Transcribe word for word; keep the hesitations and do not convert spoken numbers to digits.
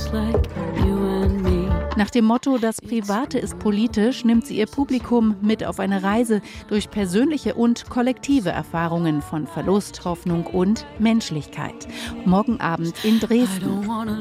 Nach dem Motto, das Private ist politisch, nimmt sie ihr Publikum mit auf eine Reise durch persönliche und kollektive Erfahrungen von Verlust, Hoffnung und Menschlichkeit. Morgen Abend in Dresden.